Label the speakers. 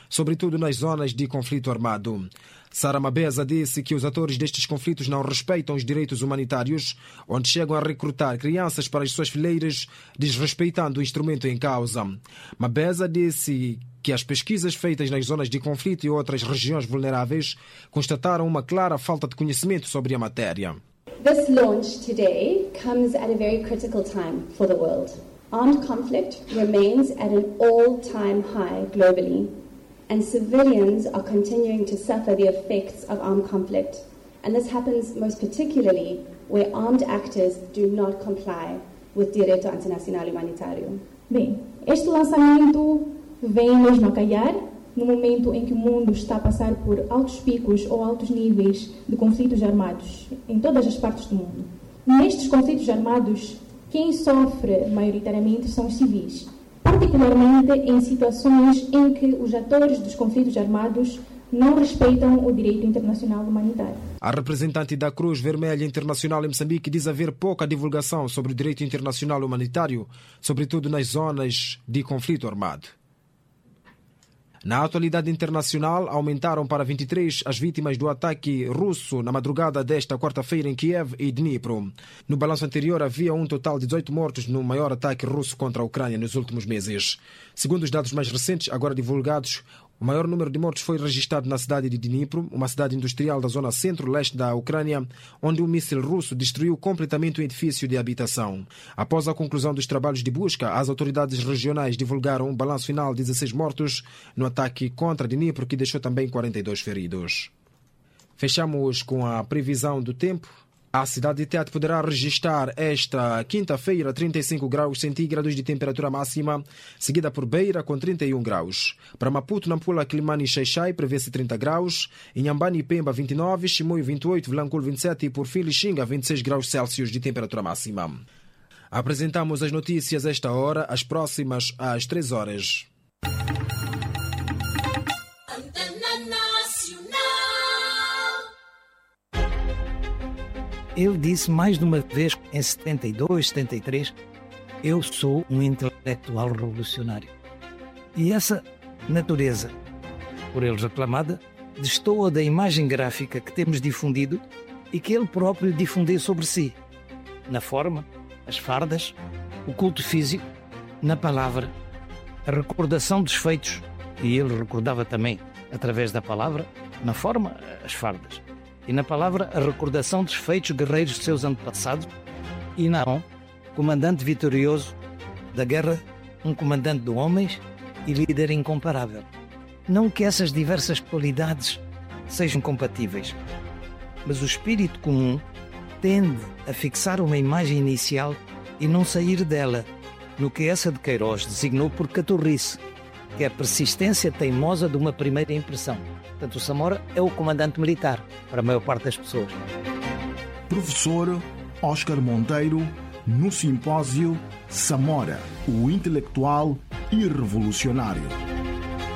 Speaker 1: sobretudo nas zonas de conflito armado. Sara Mabeza disse que os atores destes conflitos não respeitam os direitos humanitários, onde chegam a recrutar crianças para as suas fileiras, desrespeitando o instrumento em causa. Mabeza disse que as pesquisas feitas nas zonas de conflito e outras regiões vulneráveis constataram uma clara falta de conhecimento sobre a matéria.
Speaker 2: This launch today comes at a very critical time for the world. Armed conflict remains at an all-time high globally, and civilians are continuing to suffer the effects of armed conflict. And this happens most particularly where armed actors do not comply with Direito Internacional Humanitário.
Speaker 3: Bem, este lançamento vem mesmo a calhar no momento em que o mundo está a passar por altos picos ou altos níveis de conflitos armados em todas as partes do mundo. Nestes conflitos armados, quem sofre maioritariamente são os civis, particularmente em situações em que os atores dos conflitos armados não respeitam o direito internacional humanitário.
Speaker 1: A representante da Cruz Vermelha Internacional em Moçambique diz haver pouca divulgação sobre o direito internacional humanitário, sobretudo nas zonas de conflito armado. Na atualidade internacional, aumentaram para 23 as vítimas do ataque russo na madrugada desta quarta-feira em Kiev e Dnipro. No balanço anterior, havia um total de 18 mortos no maior ataque russo contra a Ucrânia nos últimos meses. Segundo os dados mais recentes, agora divulgados, o maior número de mortos foi registrado na cidade de Dnipro, uma cidade industrial da zona centro-leste da Ucrânia, onde um míssil russo destruiu completamente o edifício de habitação. Após a conclusão dos trabalhos de busca, as autoridades regionais divulgaram um balanço final de 16 mortos no ataque contra Dnipro, que deixou também 42 feridos. Fechamos com a previsão do tempo. A cidade de Tete poderá registrar esta quinta-feira 35 graus centígrados de temperatura máxima, seguida por Beira com 31 graus. Para Maputo, Nampula, Quilimane e Xai-Xai prevê-se 30 graus, Inhambane e Pemba 29, Chimoio 28, Vilanculo 27 e por fim Lixinga 26 graus Celsius de temperatura máxima. Apresentamos as notícias a esta hora, as próximas às 3 horas.
Speaker 4: Ele disse mais de uma vez, em 72, 73, eu sou um intelectual revolucionário. E essa natureza, por ele reclamada, destoa da imagem gráfica que temos difundido e que ele próprio difundiu sobre si. Na forma, as fardas, o culto físico, na palavra, a recordação dos feitos, e ele recordava também, através da palavra, na forma, as fardas. E na palavra, a recordação dos feitos guerreiros de seus antepassados, e não, comandante vitorioso da guerra, um comandante de homens e líder incomparável. Não que essas diversas qualidades sejam compatíveis, mas o espírito comum tende a fixar uma imagem inicial e não sair dela, no que essa de Queiroz designou por caturrice, que é a persistência teimosa de uma primeira impressão. Portanto, o Samora é o comandante militar, para a maior parte das pessoas.
Speaker 5: Professor Oscar Monteiro, no simpósio Samora, o intelectual e revolucionário.